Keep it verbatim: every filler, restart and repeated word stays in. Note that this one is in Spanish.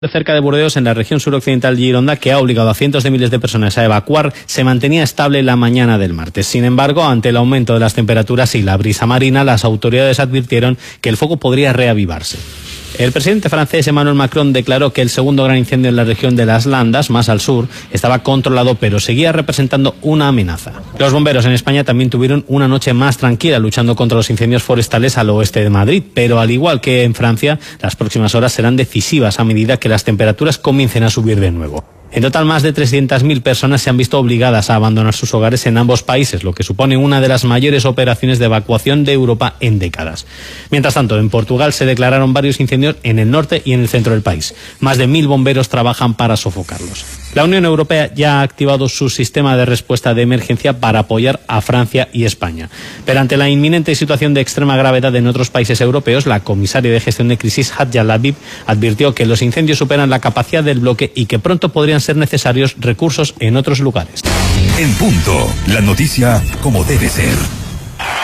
cerca de Burdeos, en la región suroccidental de Gironda, que ha obligado a cientos de miles de personas a evacuar, se mantenía estable la mañana del martes. Sin embargo, ante el aumento de las temperaturas y la brisa marina, las autoridades advirtieron que el fuego podría reavivarse. El presidente francés Emmanuel Macron declaró que el segundo gran incendio en la región de las Landas, más al sur, estaba controlado, pero seguía representando una amenaza. Los bomberos en España también tuvieron una noche más tranquila luchando contra los incendios forestales al oeste de Madrid, pero al igual que en Francia, las próximas horas serán decisivas a medida que las temperaturas comiencen a subir de nuevo. En total, más de trescientas mil personas se han visto obligadas a abandonar sus hogares en ambos países, lo que supone una de las mayores operaciones de evacuación de Europa en décadas. Mientras tanto, en Portugal se declararon varios incendios en el norte y en el centro del país. Más de mil bomberos trabajan para sofocarlos. La Unión Europea ya ha activado su sistema de respuesta de emergencia para apoyar a Francia y España. Pero ante la inminente situación de extrema gravedad en otros países europeos, la comisaria de gestión de crisis, Hadja Labib, advirtió que los incendios superan la capacidad del bloque y que pronto podrían ser necesarios recursos en otros lugares. En punto, la noticia como debe ser.